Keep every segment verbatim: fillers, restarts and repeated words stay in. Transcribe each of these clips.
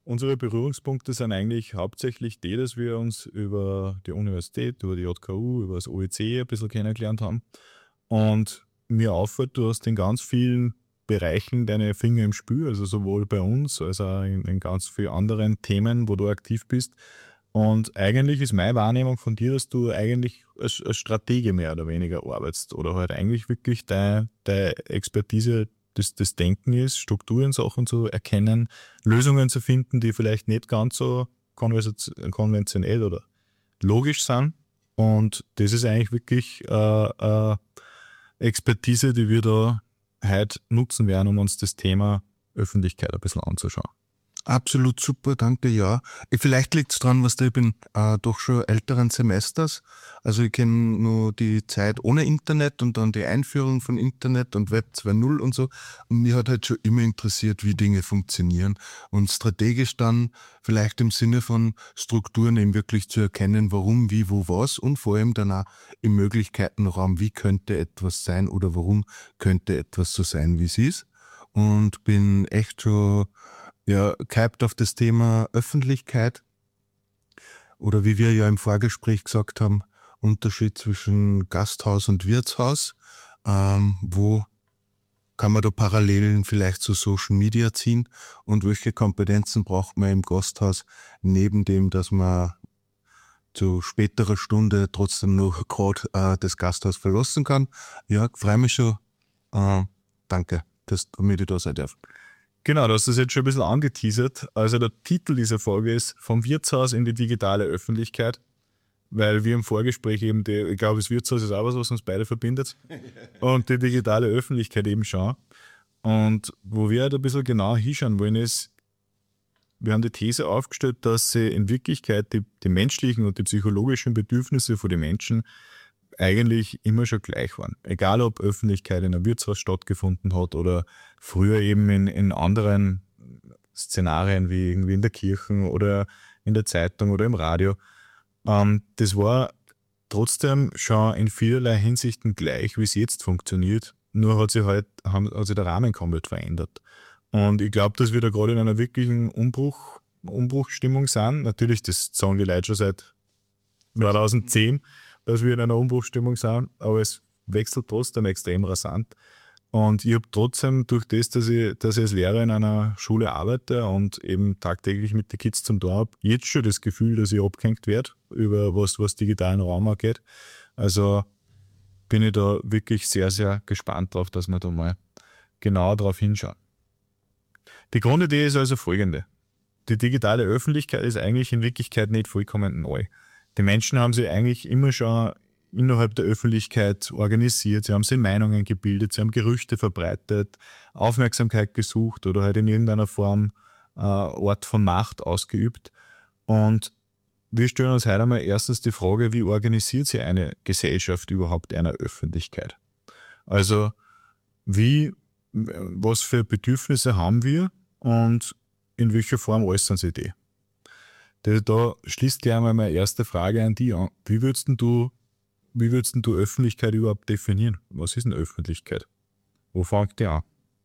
Unsere Berührungspunkte sind eigentlich hauptsächlich die, dass wir uns über die Universität, über die J K U, über das O E C ein bisschen kennengelernt haben. Und mir auffällt, du hast in ganz vielen Bereichen deine Finger im Spiel, also sowohl bei uns als auch in, in ganz vielen anderen Themen, wo du aktiv bist. Und eigentlich ist meine Wahrnehmung von dir, dass du eigentlich als, als Stratege mehr oder weniger arbeitest oder halt eigentlich wirklich deine, deine Expertise das, das Denken ist, Strukturen, Sachen zu erkennen, Lösungen zu finden, die vielleicht nicht ganz so konvers- konventionell oder logisch sind. Und das ist eigentlich wirklich äh, äh, Expertise, die wir da heute nutzen werden, um uns das Thema Öffentlichkeit ein bisschen anzuschauen. Absolut super, danke, ja. Ich- Vielleicht liegt es daran, was ich bin äh, doch schon älteren Semesters. Also ich kenne nur die Zeit ohne Internet und dann die Einführung von Internet und Web zwei Punkt null und so. Und mich hat halt schon immer interessiert, wie Dinge funktionieren. Und strategisch dann vielleicht im Sinne von Strukturen eben wirklich zu erkennen, warum, wie, wo, was und vor allem dann auch im Möglichkeitenraum, wie könnte etwas sein oder warum könnte etwas so sein, wie es ist. Und bin echt schon ja, gehypt auf das Thema Öffentlichkeit oder wie wir ja im Vorgespräch gesagt haben, Unterschied zwischen Gasthaus und Wirtshaus. Ähm, wo kann man da Parallelen vielleicht zu Social Media ziehen und welche Kompetenzen braucht man im Gasthaus, neben dem, dass man zu späterer Stunde trotzdem noch gerade äh, das Gasthaus verlassen kann. Ja, freue mich schon. Äh, danke, dass damit ich da sein darf. Genau, du hast das jetzt schon ein bisschen angeteasert. Also der Titel dieser Folge ist Vom Wirtshaus in die digitale Öffentlichkeit, weil wir im Vorgespräch eben, die, ich glaube, das Wirtshaus ist auch was, was uns beide verbindet, und die digitale Öffentlichkeit eben schauen. Und wo wir halt ein bisschen genauer hinschauen wollen, ist, wir haben die These aufgestellt, dass sie in Wirklichkeit die, die menschlichen und die psychologischen Bedürfnisse von den Menschen eigentlich immer schon gleich waren. Egal, ob Öffentlichkeit in einem Wirtshaus stattgefunden hat oder früher eben in, in anderen Szenarien wie irgendwie in der Kirche oder in der Zeitung oder im Radio. Ähm, das war trotzdem schon in vielerlei Hinsichten gleich, wie es jetzt funktioniert. Nur hat sich halt haben, hat sich der Rahmen komplett verändert. Und ich glaube, dass wir da gerade in einer wirklichen Umbruch, Umbruchstimmung sind. Natürlich, das sagen die Leute schon seit zweitausendzehn, dass wir in einer Umbruchstimmung sind, aber es wechselt trotzdem extrem rasant. Und ich habe trotzdem durch das, dass ich, dass ich als Lehrer in einer Schule arbeite und eben tagtäglich mit den Kids zum Tor habe, jetzt schon das Gefühl, dass ich abgehängt werde über was, was digitalen Raum angeht. Also bin ich da wirklich sehr, sehr gespannt drauf, dass wir da mal genauer drauf hinschauen. Die Grundidee ist also folgende. Die digitale Öffentlichkeit ist eigentlich in Wirklichkeit nicht vollkommen neu. Die Menschen haben sich eigentlich immer schon innerhalb der Öffentlichkeit organisiert, sie haben sich Meinungen gebildet, sie haben Gerüchte verbreitet, Aufmerksamkeit gesucht oder halt in irgendeiner Form äh, Ort von Macht ausgeübt. Und wir stellen uns heute einmal erstens die Frage, wie organisiert sich eine Gesellschaft überhaupt einer Öffentlichkeit? Also wie, was für Bedürfnisse haben wir und in welcher Form äußern sie die? Da, da schließt gleich einmal meine erste Frage an dich an. Wie würdest denn du, wie würdest denn du Öffentlichkeit überhaupt definieren? Was ist denn Öffentlichkeit? Wo fängt die an?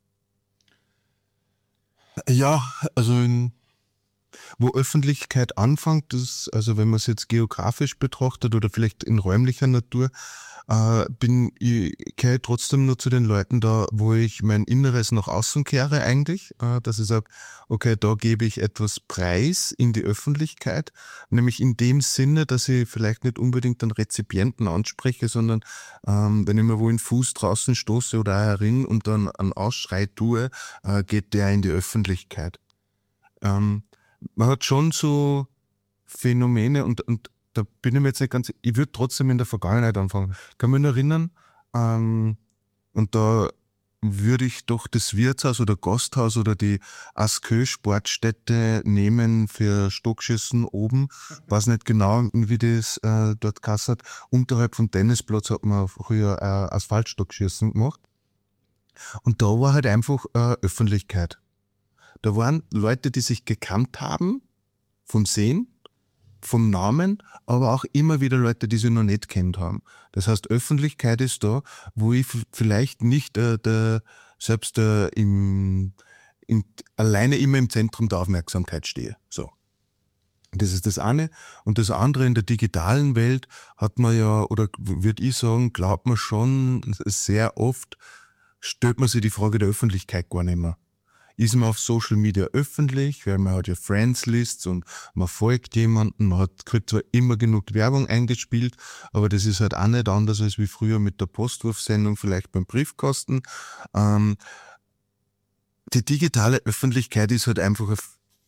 Ja, also in, wo Öffentlichkeit anfängt, ist, also wenn man es jetzt geografisch betrachtet oder vielleicht in räumlicher Natur, äh, bin ich gehöre trotzdem nur zu den Leuten da, wo ich mein Inneres nach außen kehre eigentlich, äh, dass ich sage, okay, da gebe ich etwas preis in die Öffentlichkeit, nämlich in dem Sinne, dass ich vielleicht nicht unbedingt einen Rezipienten anspreche, sondern ähm, wenn ich mir wo einen Fuß draußen stoße oder auch herin und dann einen Ausschrei tue, äh, geht der in die Öffentlichkeit. Ähm, Man hat schon so Phänomene und, und da bin ich mir jetzt nicht ganz, ich würde trotzdem in der Vergangenheit anfangen. Ich kann mich nur erinnern, ähm, und da würde ich doch das Wirtshaus oder Gasthaus oder die Askö Sportstätte nehmen für Stockschießen oben. Weiß nicht genau, wie das äh, dort geheißen hat. Unterhalb vom Tennisplatz hat man früher äh, Asphaltstockschießen gemacht. Und da war halt einfach äh, Öffentlichkeit. Da waren Leute, die sich gekannt haben vom Sehen, vom Namen, aber auch immer wieder Leute, die sie noch nicht kennt haben. Das heißt, Öffentlichkeit ist da, wo ich f- vielleicht nicht äh, der, selbst äh, im, in, alleine immer im Zentrum der Aufmerksamkeit stehe. So. Das ist das eine. Und das andere, in der digitalen Welt hat man ja, oder würde ich sagen, glaubt man schon sehr oft, stellt man sich die Frage der Öffentlichkeit gar nicht mehr. Ist man auf Social Media öffentlich, weil man hat ja Friends-Lists und man folgt jemanden, man hat, kriegt zwar immer genug Werbung eingespielt, aber das ist halt auch nicht anders als wie früher mit der Postwurfsendung, vielleicht beim Briefkasten. Ähm, die digitale Öffentlichkeit ist halt einfach ein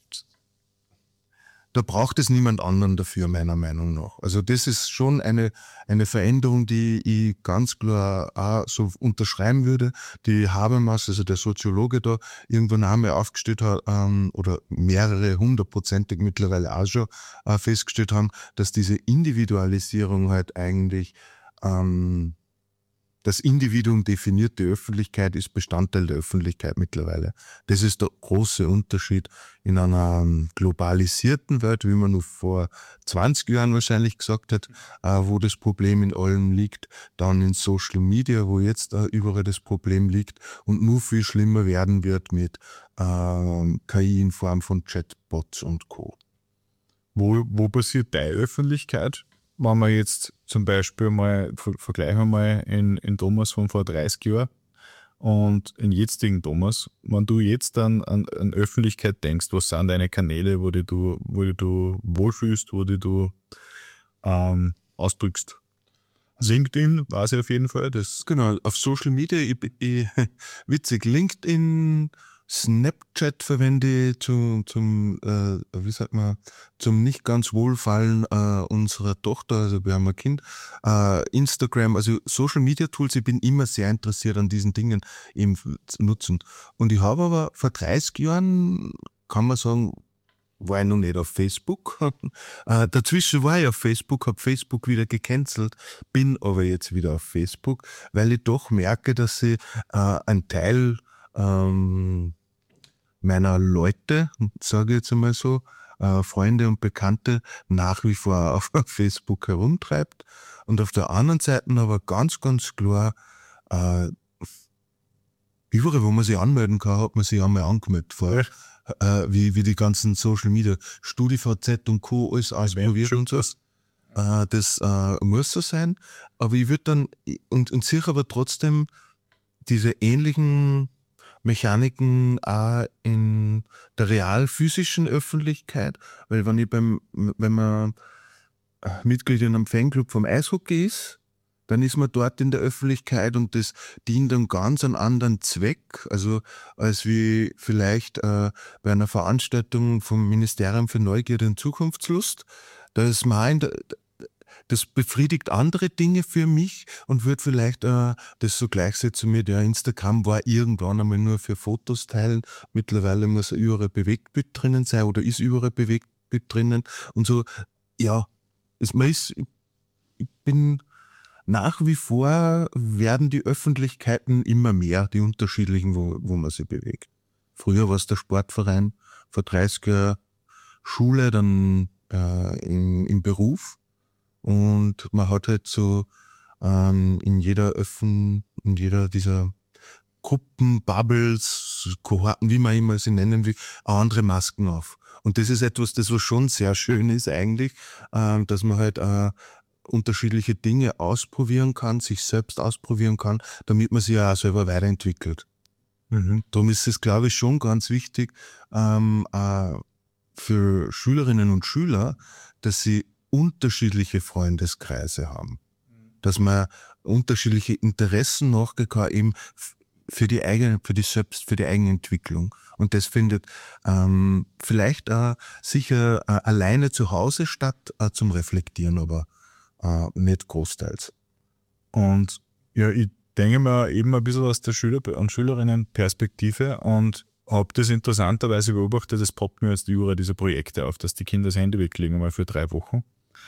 Da braucht es niemand anderen dafür, meiner Meinung nach. Also das ist schon eine, eine Veränderung, die ich ganz klar auch so unterschreiben würde. Die Habermas, also der Soziologe da, irgendwann einmal aufgestellt hat, ähm, oder mehrere hundertprozentig mittlerweile auch schon äh, festgestellt haben, dass diese Individualisierung halt eigentlich ähm, das Individuum definiert, die Öffentlichkeit ist Bestandteil der Öffentlichkeit mittlerweile. Das ist der große Unterschied in einer globalisierten Welt, wie man noch vor zwanzig Jahren wahrscheinlich gesagt hat, äh, wo das Problem in allem liegt, dann in Social Media, wo jetzt äh, überall das Problem liegt und nur viel schlimmer werden wird mit äh, K I in Form von Chatbots und Co. Wo, wo passiert deine Öffentlichkeit? Wenn wir jetzt zum Beispiel mal, vergleichen wir mal in, in Thomas von vor dreißig Jahren und in jetzigen Thomas, wenn du jetzt dann an, an Öffentlichkeit denkst, was sind deine Kanäle, wo die du, wo die du wohlfühlst, wo die du ähm, ausdrückst? LinkedIn weiß ich auf jeden Fall. Das Genau, auf Social Media, ich, ich, witzig, LinkedIn, Snapchat verwende ich zu, zum, äh, wie sagt man, zum nicht ganz Wohlfallen äh, unserer Tochter, also wir haben ein Kind, äh, Instagram, also Social Media Tools, ich bin immer sehr interessiert an diesen Dingen eben zu nutzen. Und ich habe aber vor dreißig Jahren, kann man sagen, war ich noch nicht auf Facebook. äh, dazwischen war ich auf Facebook, habe Facebook wieder gecancelt, bin aber jetzt wieder auf Facebook, weil ich doch merke, dass ich äh, ein Teil ähm, meiner Leute, sage ich jetzt einmal so, äh, Freunde und Bekannte nach wie vor auf Facebook herumtreibt. Und auf der anderen Seite aber ganz, ganz klar, äh, überall, wo man sich anmelden kann, hat man sich einmal angemeldet vorher. Äh, wie, wie die ganzen Social Media, StudiVZ und Co. alles ausprobiert und so. Äh, das äh, muss so sein. Aber ich würde dann, und, und sicher aber trotzdem diese ähnlichen Mechaniken auch in der real physischen Öffentlichkeit, weil wenn ich beim, wenn man Mitglied in einem Fanclub vom Eishockey ist, dann ist man dort in der Öffentlichkeit und das dient einem ganz einen anderen Zweck, also als wie vielleicht äh, bei einer Veranstaltung vom Ministerium für Neugierde und Zukunftslust. Da ist mein, das befriedigt andere Dinge für mich und wird vielleicht äh, das so gleichsetzen mit, ja, Instagram war irgendwann einmal nur für Fotos teilen, mittlerweile muss überall Bewegtbild drinnen sein oder ist überall Bewegtbild drinnen und so, ja, es, man ist, ich bin nach wie vor werden die Öffentlichkeiten immer mehr, die unterschiedlichen, wo, wo man sich bewegt. Früher war es der Sportverein, vor dreißig Jahren Schule, dann äh, im, im Beruf. Und man hat halt so ähm, in jeder Öffn, in jeder dieser Gruppen, Bubbles, Kohorten, wie man immer sie nennen will, auch andere Masken auf. Und das ist etwas, das was schon sehr schön ist eigentlich, ähm, dass man halt äh, unterschiedliche Dinge ausprobieren kann, sich selbst ausprobieren kann, damit man sich ja auch selber weiterentwickelt. Mhm. Darum ist es, glaube ich, schon ganz wichtig ähm, äh, für Schülerinnen und Schüler, dass sie unterschiedliche Freundeskreise haben. Dass man unterschiedliche Interessen nachgehen kann, eben für die eigene, für die selbst, für die eigene Entwicklung. Und das findet ähm, vielleicht äh, sicher äh, alleine zu Hause statt, äh, zum Reflektieren, aber Uh, nicht großteils. Und ja, ich denke mir eben ein bisschen aus der Schüler- und Schülerinnenperspektive und habe das interessanterweise beobachtet, es poppt mir jetzt überall diese Projekte auf, dass die Kinder das Handy weglegen, mal für drei Wochen.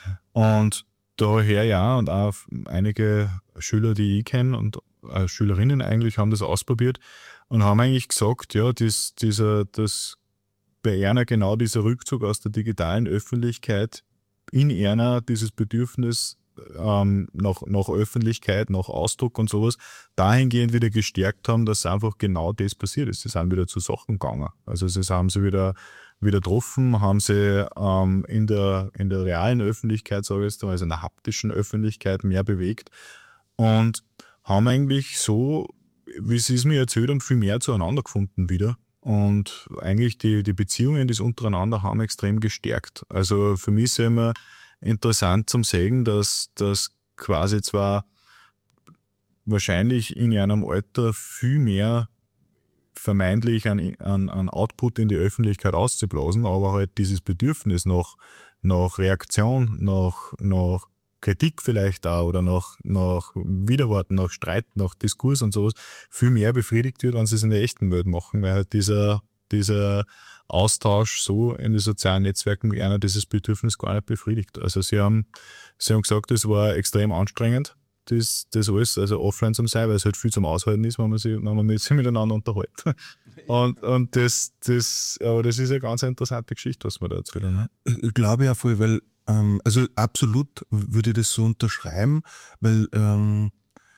Und daher ja, und auch einige Schüler, die ich kenne und äh, Schülerinnen eigentlich, haben das ausprobiert und haben eigentlich gesagt, ja, das, dieser, das bei einer genau dieser Rückzug aus der digitalen Öffentlichkeit in einer dieses Bedürfnis ähm, nach, nach Öffentlichkeit, nach Ausdruck und sowas, dahingehend wieder gestärkt haben, dass einfach genau das passiert ist. Sie sind wieder zu Sachen gegangen. Also sie haben sie wieder, wieder getroffen, haben sie ähm, in, der, in der realen Öffentlichkeit, sage ich jetzt mal, also in der haptischen Öffentlichkeit mehr bewegt und haben eigentlich so, wie sie es mir erzählt haben, viel mehr zueinander gefunden wieder. Und eigentlich die, die Beziehungen, die es untereinander haben, extrem gestärkt. Also für mich ist ja immer interessant zum sehen, dass das quasi zwar wahrscheinlich in einem Alter viel mehr vermeintlich an, an, an Output in die Öffentlichkeit auszublasen, aber halt dieses Bedürfnis nach, nach Reaktion, nach, nach Kritik vielleicht auch oder nach, nach Widerworten, nach Streit, nach Diskurs und sowas viel mehr befriedigt wird, wenn sie es in der echten Welt machen, weil halt dieser, dieser Austausch so in den sozialen Netzwerken wie einer dieses Bedürfnis gar nicht befriedigt. Also sie haben, sie haben gesagt, es war extrem anstrengend, das, das alles, also offline zum sein, weil es halt viel zum Aushalten ist, wenn man sich, wenn man sich miteinander unterhält. Und, und das, das, aber das ist eine ganz interessante Geschichte, was man da erzählen. Ne? Ich glaube ja voll, weil, ähm, also absolut würde ich das so unterschreiben, weil, ähm,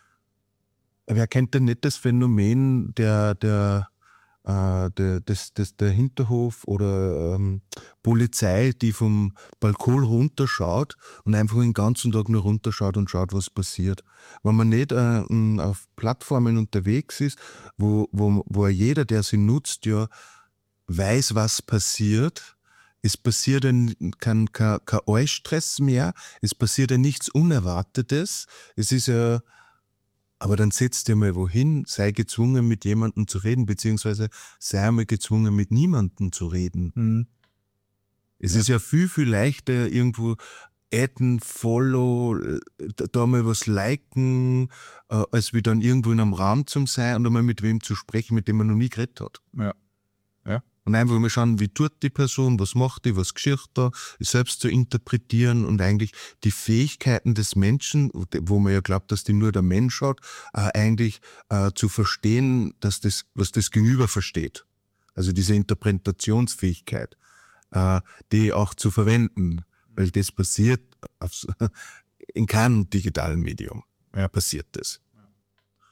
wer kennt denn nicht das Phänomen der, der, äh, der, des, des, der Hinterhof oder ähm, Polizei, die vom Balkon runterschaut und einfach den ganzen Tag nur runterschaut und schaut, was passiert. Wenn man nicht äh, auf Plattformen unterwegs ist, wo, wo, wo jeder, der sie nutzt, ja weiß, was passiert. Es passiert ein, kein, kein, kein Allstress mehr, es passiert ja nichts Unerwartetes. Es ist ja, aber dann setzt dir mal wohin, sei gezwungen, mit jemandem zu reden, beziehungsweise sei einmal gezwungen, mit niemandem zu reden. Mhm. Es Ja. ist ja viel, viel leichter, irgendwo adden, follow, da, da mal was liken, äh, als wie dann irgendwo in einem Raum zu sein und einmal mit wem zu sprechen, mit dem man noch nie geredet hat. Ja. Ja. Und einfach mal schauen, wie tut die Person, was macht die, was geschieht da, selbst zu interpretieren und eigentlich die Fähigkeiten des Menschen, wo man ja glaubt, dass die nur der Mensch hat, äh, eigentlich äh, zu verstehen, dass das, was das Gegenüber versteht. Also diese Interpretationsfähigkeit, äh, die auch zu verwenden, weil das passiert auf, in keinem digitalen Medium. Ja, passiert das.